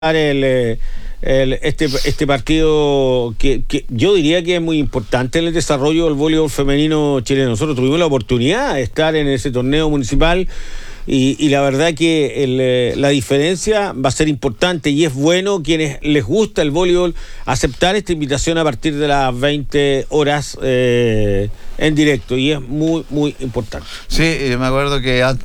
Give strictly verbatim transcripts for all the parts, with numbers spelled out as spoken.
el, eh, el, este, este partido que, que yo diría que es muy importante en el desarrollo del voleibol femenino chileno. Nosotros tuvimos la oportunidad de estar en ese torneo municipal y, y la verdad que el, eh, la diferencia va a ser importante y es bueno quienes les gusta el voleibol aceptar esta invitación a partir de las veinte horas eh, en directo, y es muy muy importante. Sí, yo me acuerdo que antes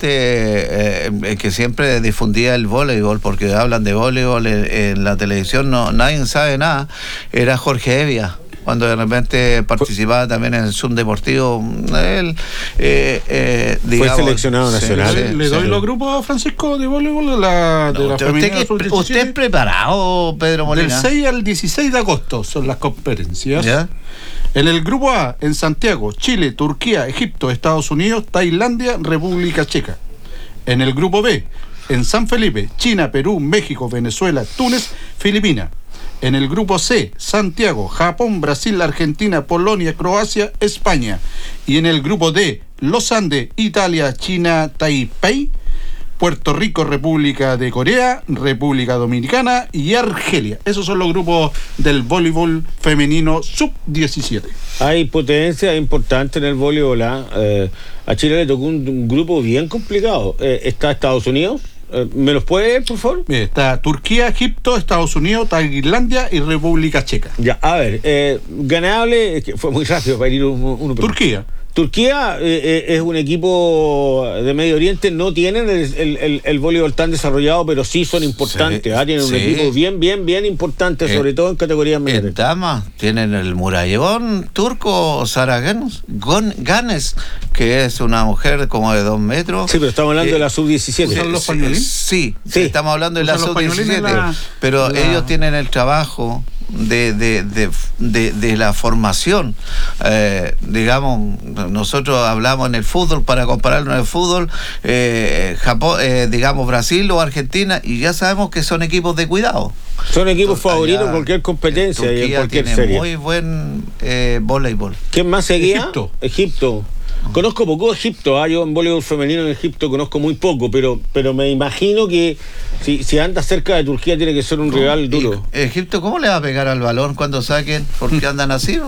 eh, que siempre difundía el voleibol, porque hablan de voleibol en, en la televisión, no nadie sabe nada, era Jorge Evia. Cuando de repente participaba también en el Zoom Deportivo, él, eh, eh, digamos, fue seleccionado nacional. Sí, sí, ¿Le doy sí. los grupos a Francisco de voleibol de la, de no, la usted, femenina usted, que, ¿Usted es preparado, Pedro Molina? Del seis al dieciséis de agosto son las conferencias. ¿Ya? En el grupo A, en Santiago, Chile, Turquía, Egipto, Estados Unidos, Tailandia, República Checa. En el grupo B, en San Felipe, China, Perú, México, Venezuela, Túnez, Filipinas. En el grupo C, Santiago, Japón, Brasil, Argentina, Polonia, Croacia, España. Y en el grupo D, Los Andes, Italia, China, Taipei, Puerto Rico, República de Corea, República Dominicana y Argelia. Esos son los grupos del voleibol femenino sub diecisiete. Hay potencia importante en el voleibol. ¿eh? A Chile le tocó un, un grupo bien complicado. Eh, está Estados Unidos. ¿Me los puede ver, por favor? Bien, está Turquía, Egipto, Estados Unidos, Tailandia y República Checa. Ya, a ver, eh, ganable, que fue muy rápido para ir uno, uno Turquía. Turquía eh, es un equipo de Medio Oriente, no tienen el, el, el, el voleibol tan desarrollado, pero sí son importantes. Sí, ¿ah? Tienen sí. un equipo bien, bien, bien importante, eh, sobre todo en categorías menores. En damas tienen el murallón turco Sara Ganes, que es una mujer como de dos metros. Sí, pero estamos hablando eh, de la sub diecisiete. ¿Usan los pañolines? Sí, sí, estamos hablando de la sub diecisiete, la, pero la... ellos tienen el trabajo de de, de, de, de la formación. Eh, digamos, nosotros hablamos en el fútbol, para compararlo en el fútbol, eh, Japón, eh, digamos Brasil o Argentina, y ya sabemos que son equipos de cuidado. Son equipos favoritos en cualquier competencia y en cualquier tiene serie. Muy buen eh, voleibol. ¿Quién más seguía? Egipto. Egipto. Conozco poco Egipto, ¿eh? Yo en voleibol femenino en Egipto conozco muy poco, pero pero me imagino que si, si anda cerca de Turquía tiene que ser un rival duro. Egipto, ¿cómo le va a pegar al balón cuando saquen? ¿Por qué andan así?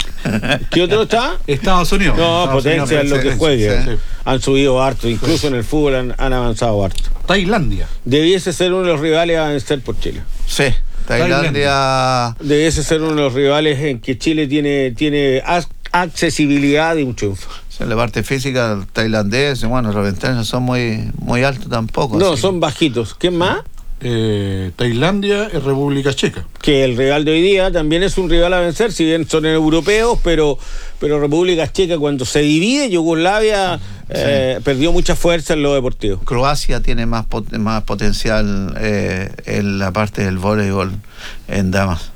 ¿Qué otro está? Estados Unidos. No, Estados potencia Unidos, es lo que juegue. Sí. Han subido harto, incluso sí. en el fútbol han, han avanzado harto. Tailandia. Debiese ser uno de los rivales a vencer por Chile. Sí. Tailandia. Debiese ser uno de los rivales en que Chile tiene, tiene accesibilidad y un triunfo. En la parte física, el tailandés, bueno, los ventanas no son muy, muy altos tampoco. No, así. son bajitos. ¿Quién más? Eh, Tailandia y República Checa. Que el rival de hoy día también es un rival a vencer, si bien son europeos, pero, pero República Checa, cuando se divide, Yugoslavia eh, sí. perdió mucha fuerza en lo deportivo. Croacia tiene más, pot- más potencial eh, en la parte del voleibol en damas.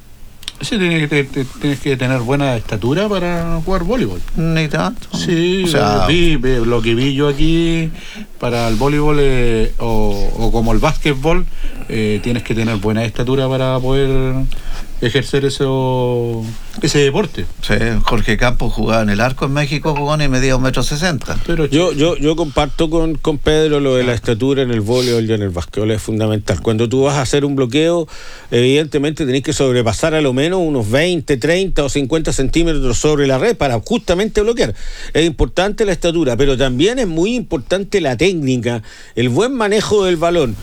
Sí, tienes que, te, tienes que tener buena estatura para jugar voleibol. Ni tanto. Sí, o sea, vi, vi, lo que vi yo aquí para el voleibol eh, o, o como el básquetbol, eh, tienes que tener buena estatura para poder ejercer eso, ese deporte. Sí, Jorge Campos jugaba en el arco en México, jugó y medía un metro sesenta. Pero yo, yo, yo comparto con, con Pedro lo de la estatura en el voleibol y en el básquetbol, es fundamental. Cuando tú vas a hacer un bloqueo, evidentemente tenés que sobrepasar a lo menos unos veinte, treinta o cincuenta centímetros sobre la red para justamente bloquear. Es importante la estatura, pero también es muy importante la técnica, el buen manejo del balón,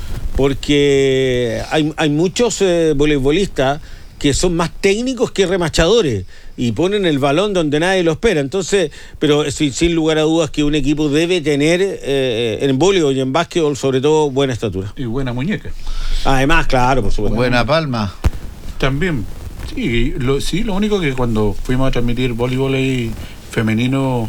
porque hay, hay muchos eh, voleibolistas que son más técnicos que remachadores y ponen el balón donde nadie lo espera. Entonces, pero sin, sin lugar a dudas que un equipo debe tener eh, en voleibol y en básquetbol sobre todo buena estatura. Y buena muñeca. Además, claro, por supuesto. Buena palma. También. Sí, lo, sí, lo único que cuando fuimos a transmitir voleibol ahí femenino,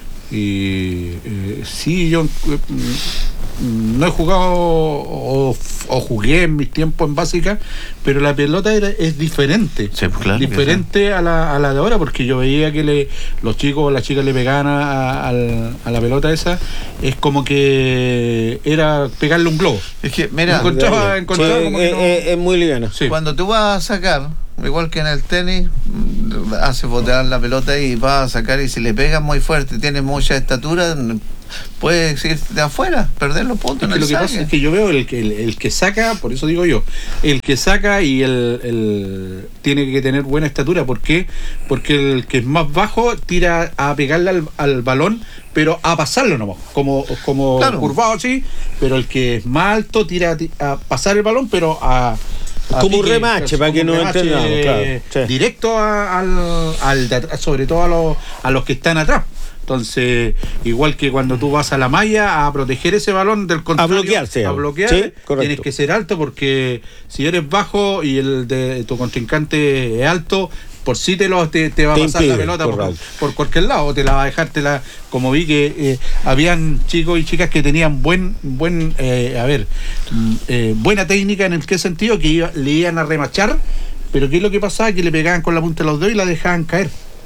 y eh, sí, yo eh, no he jugado o, o jugué en mis tiempos en básica, pero la pelota era, es diferente. Sí, pues claro, diferente sí. a, la, a la de ahora, porque yo veía que le, los chicos o las chicas le pegaban a, a, a la pelota esa, es como que era pegarle un globo. Es que, mira, encontraba, encontraba sí, como es, que no... es, es muy liviano. Sí. Cuando tú vas a sacar, igual que en el tenis, hace botear la pelota y vas a sacar, y si le pegas muy fuerte, tienes mucha estatura, puedes ir de afuera, perder los puntos. Es que lo que pasa es que yo veo el que, el, el que saca, por eso digo yo, el que saca y el, el tiene que tener buena estatura. ¿Por qué? Porque el que es más bajo tira a pegarle al, al balón, pero a pasarlo nomás, como, como claro. curvado así, pero el que es más alto tira a, a pasar el balón, pero a... como un remache, para que no entendamos, claro. Sí. Directo a, al, al de atrás, sobre todo a los, a los que están atrás. Entonces, igual que cuando tú vas a la malla a proteger ese balón del contrario, a bloquearse, a bloquear, sí, tienes que ser alto, porque si eres bajo y el de tu contrincante es alto, por sí te, lo, te, te va te a pasar impide, la pelota por, por cualquier lado, te la va a dejar, te la, como vi que eh, habían chicos y chicas que tenían buen, buen eh, a ver, eh, buena técnica, en el qué sentido, que iba, le iban a remachar, pero ¿qué es lo que pasaba? Que le pegaban con la punta de los dedos y la dejaban caer.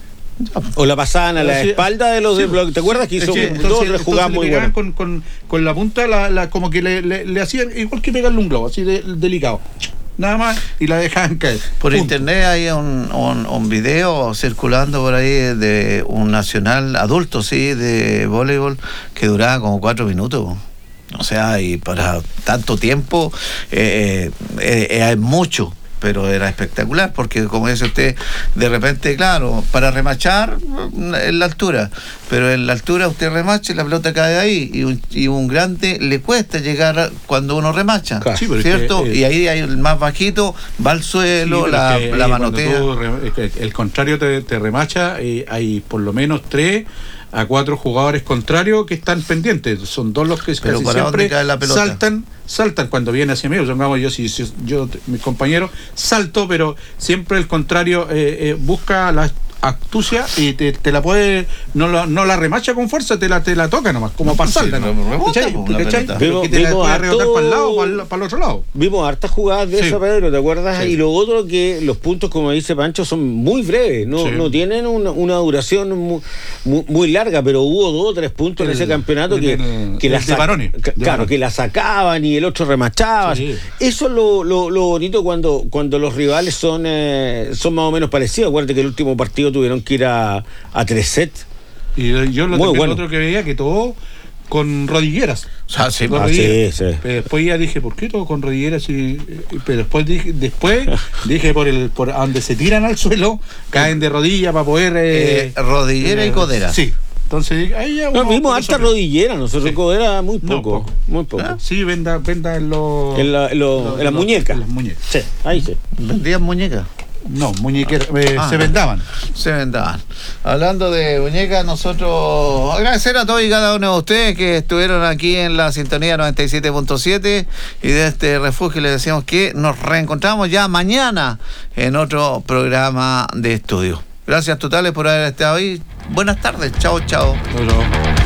O la pasaban a la sí, espalda de los sí, de, ¿te acuerdas que hizo es que, un, dos o tres jugadas muy buenas? Con, con, con la punta la, la, como que le, le, le hacían igual que pegarle un globo, así de, delicado. Nada más, y la dejaban caer. Por Punto. internet hay un, un, un video circulando por ahí de un nacional adulto, sí, de voleibol, que duraba como cuatro minutos. O sea, y para tanto tiempo eh, eh, eh, es mucho. Pero era espectacular, porque como dice usted, de repente, claro, para remachar en la altura, pero en la altura usted remacha y la pelota cae ahí, y un, y un grande le cuesta llegar cuando uno remacha, claro. Sí, ¿cierto? Que, eh, y ahí hay el más bajito, va al suelo, sí, la, que, la manotea. Tú, el contrario te, te remacha, y hay por lo menos tres a cuatro jugadores contrarios que están pendientes. Son dos los que pero casi siempre la saltan, saltan cuando viene hacia mí. Supongamos yo, si, si yo, mis compañeros, salto, pero siempre el contrario eh, eh, busca la astucia y te, te la puede, no la, no la remacha con fuerza, te la, te la toca nomás, como pasarla, sí, ¿no? Rebota, pero que te la puede rebotar para el lado o para, para el otro lado. Vimos hartas jugadas de sí. eso, Pedro, ¿te acuerdas? Sí. Y lo otro, que los puntos, como dice Pancho, son muy breves, no, sí. no tienen una, una duración muy, muy, muy larga, pero hubo dos o tres puntos el, en ese campeonato el, que, el, que, el la sac- varones, claro, que la sacaban y el otro remachaba. Sí. Eso es lo, lo, lo bonito cuando, cuando los rivales son, eh, son más o menos parecidos. Acuérdate que el último partido tuvieron que ir a, a tres sets. Y yo lo bueno. otro que veía, que todo con rodilleras. Ah, sí, con ah, rodilleras. Sí, sí. Pero después ya dije, ¿por qué todo con rodilleras? Y, pero después dije, después dije por el por donde se tiran al suelo, caen de rodillas para poder... Eh, eh, rodillera eh, y codera. Sí. Entonces, ahí ya no, vimos harta rodillera, nosotros sí. Codera muy poco, no, poco. Muy poco. ¿Ah? Sí, venda, venda en los... En, la, en, lo, lo, en las muñecas. En las muñecas. Sí, ahí sí. ¿Vendían muñecas? No, muñequeras, eh, ah, se vendaban. Se vendaban. Hablando de muñecas, nosotros agradecer a todos y cada uno de ustedes que estuvieron aquí en la sintonía noventa y siete punto siete, y de este refugio les decimos que nos reencontramos ya mañana en otro programa de estudio. Gracias totales por haber estado ahí. Buenas tardes. Chao, chao. Chao.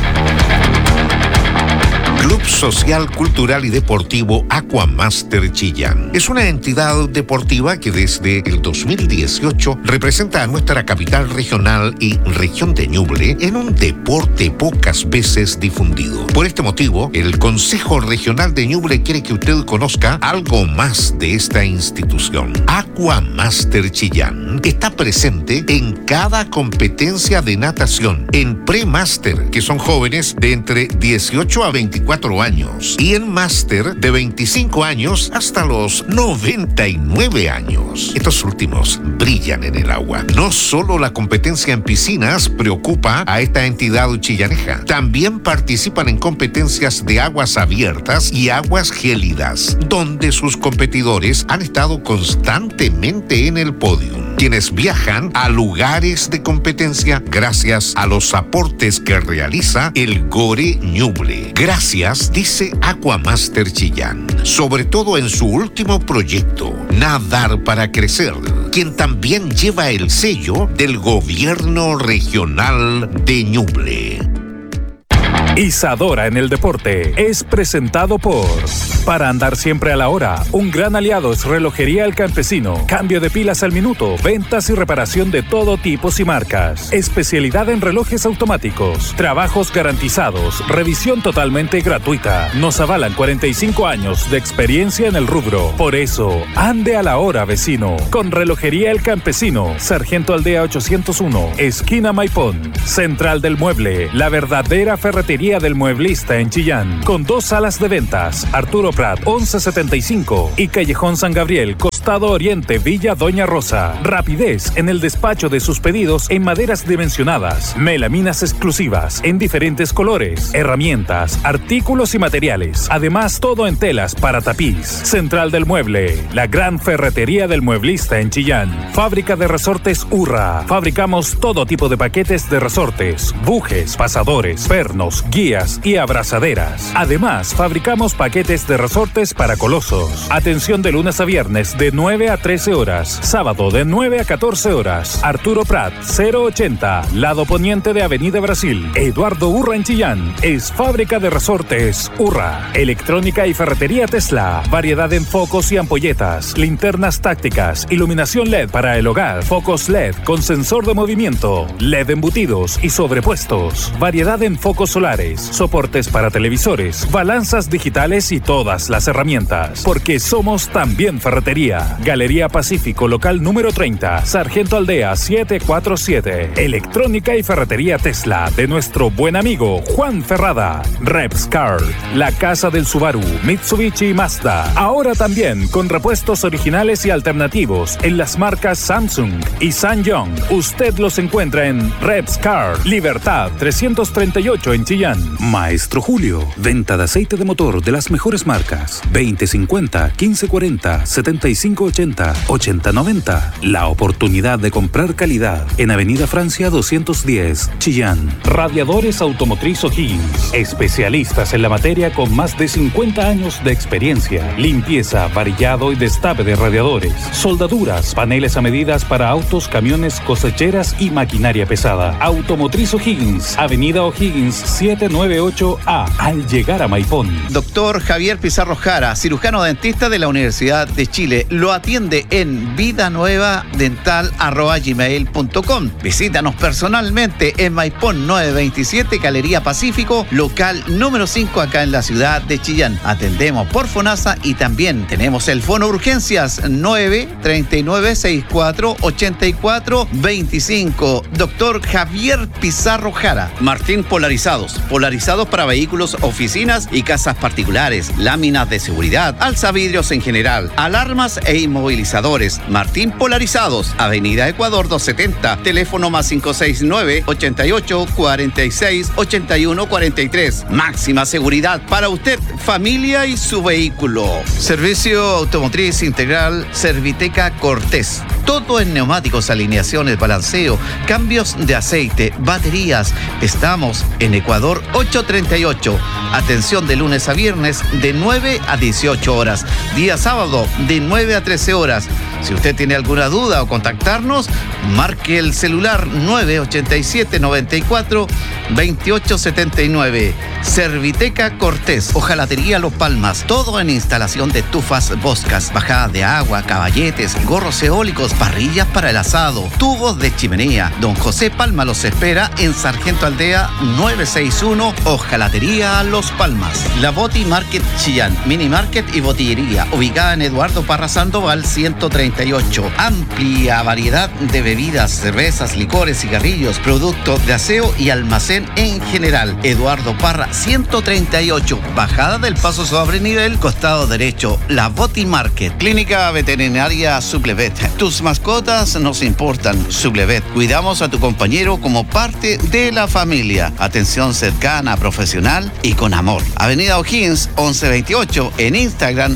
Club Social, Cultural y Deportivo Aquamaster Chillán. Es una entidad deportiva que desde el dos mil dieciocho representa a nuestra capital regional y región de Ñuble en un deporte pocas veces difundido. Por este motivo, el Consejo Regional de Ñuble quiere que usted conozca algo más de esta institución. Aquamaster Chillán está presente en cada competencia de natación, en pre-máster, que son jóvenes de entre dieciocho a veinticuatro años, y en máster de veinticinco años hasta los noventa y nueve años. Estos últimos brillan en el agua. No solo la competencia en piscinas preocupa a esta entidad chillaneja, también participan en competencias de aguas abiertas y aguas gélidas, donde sus competidores han estado constantemente en el podio, quienes viajan a lugares de competencia gracias a los aportes que realiza el Gore Ñuble. Gracias, dice Aquamaster Chillán, sobre todo en su último proyecto, Nadar para Crecer, quien también lleva el sello del Gobierno Regional de Ñuble. Isadora en el Deporte es presentado por Para andar siempre a la hora, un gran aliado es Relojería El Campesino. Cambio de pilas al minuto, ventas y reparación de todo tipo y marcas. Especialidad en relojes automáticos. Trabajos garantizados. Revisión totalmente gratuita. Nos avalan cuarenta y cinco años de experiencia en el rubro. Por eso, ande a la hora, vecino. Con Relojería El Campesino. Sargento Aldea ochocientos uno. Esquina Maipón. Central del Mueble. La verdadera ferretería del mueblista en Chillán. Con dos salas de ventas. Arturo Prat, once setenta y cinco. Y Callejón San Gabriel, Costado Oriente, Villa Doña Rosa. Rapidez en el despacho de sus pedidos en maderas dimensionadas. Melaminas exclusivas en diferentes colores. Herramientas, artículos y materiales. Además, todo en telas para tapiz. Central del Mueble. La gran ferretería del mueblista en Chillán. Fábrica de resortes Urra. Fabricamos todo tipo de paquetes de resortes, bujes, pasadores, pernos, guías y abrazaderas. Además, fabricamos paquetes de resortes para colosos. Atención de lunes a viernes de nueve a trece horas. Sábado de nueve a catorce horas. Arturo Prat, cero ochenta, lado poniente de Avenida Brasil. Eduardo Urra en Chillán. Es fábrica de resortes Urra. Electrónica y ferretería Tesla. Variedad en focos y ampolletas. Linternas tácticas. Iluminación L E D para el hogar. Focos L E D con sensor de movimiento. L E D embutidos y sobrepuestos. Variedad en focos solares. Soportes para televisores. Balanzas digitales y todas las herramientas. Porque somos también ferretería. Galería Pacífico, local número treinta. Sargento Aldea setecientos cuarenta y siete. Electrónica y ferretería Tesla de nuestro buen amigo Juan Ferrada. Repscar, la casa del Subaru, Mitsubishi y Mazda. Ahora también con repuestos originales y alternativos en las marcas Samsung y Sanyong. Usted los encuentra en Repscar, Libertad trescientos treinta y ocho en Chillán. Maestro Julio, venta de aceite de motor de las mejores marcas. veinte cincuenta, quince cuarenta, setenta y cinco ochenta, ochenta noventa. La oportunidad de comprar calidad en Avenida Francia doscientos diez, Chillán. Radiadores Automotriz O'Higgins. Especialistas en la materia con más de cincuenta años de experiencia. Limpieza, varillado y destape de radiadores. Soldaduras, paneles a medidas para autos, camiones, cosecheras y maquinaria pesada. Automotriz O'Higgins. Avenida O'Higgins setecientos noventa y ocho A. Al llegar a Maipón. Doctor Javier Pizarro Jara, cirujano dentista de la Universidad de Chile. Lo atiende en vidanuevadental arroba gmail punto com. Visítanos personalmente en Maipón novecientos veintisiete, Galería Pacífico, local número cinco acá en la ciudad de Chillán. Atendemos por FONASA y también tenemos el Fono Urgencias nueve treinta y nueve sesenta y cuatro ochenta y cuatro veinticinco. Doctor Javier Pizarro Jara. Martín Polarizados. Polarizados para vehículos, oficinas y casas particulares. Láminas de seguridad, alzavidrios en general, alarmas e inmovilizadores. Martín Polarizados. Avenida Ecuador doscientos setenta. Teléfono más cinco seis nueve, ochenta y ocho, cuarenta y seis, ochenta y uno cuarenta y tres. Máxima seguridad para usted, familia y su vehículo. Servicio automotriz integral Serviteca Cortés. Todo en neumáticos, alineaciones, balanceo, cambios de aceite, baterías. Estamos en Ecuador ochocientos treinta y ocho. Atención de lunes a viernes de nueve a dieciocho horas. Día sábado de nueve a trece horas. Si usted tiene alguna duda o contactarnos, marque el celular nueve ochenta y siete, noventa y cuatro, veintiocho setenta y nueve. Serviteca Cortés. Hojalatería Los Palmas. Todo en instalación de estufas Boscas, bajada de agua, caballetes, gorros eólicos, parrillas para el asado, tubos de chimenea. Don José Palma los espera en Sargento Aldea novecientos sesenta y uno. Hojalatería Los Palmas. La Boti Market Chillán. Mini Market y botillería. Ubicada en Eduardo Parra Sandoval ciento treinta y ocho. Amplia variedad de bebidas, cervezas, licores, cigarrillos, productos de aseo y almacén en general. Eduardo Parra ciento treinta y ocho. Bajada del Paso sobre nivel, costado derecho. La Boti Market. Clínica Veterinaria Suplevet. Tus mascotas nos importan. Suplevet. Cuidamos a tu compañero como parte de la familia. Atención cercana, profesional y con amor. Avenida O'Higgins once veintiocho. En Instagram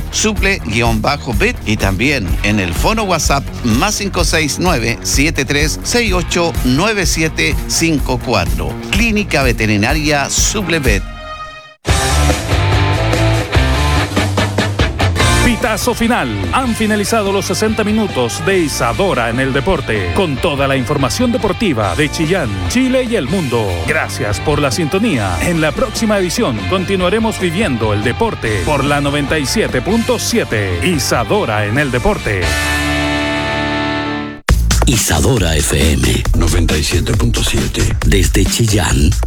suple-vet y también en el fono WhatsApp más cinco seis nueve, siete tres seis ocho, nueve siete cinco cuatro. Clínica Veterinaria Suplevet. Pitazo final. Han finalizado los sesenta minutos de Isadora en el Deporte, con toda la información deportiva de Chillán, Chile y el mundo. Gracias por la sintonía. En la próxima edición continuaremos viviendo el deporte por la noventa y siete punto siete. Isadora en el Deporte. Isadora F M noventa y siete punto siete. Desde Chillán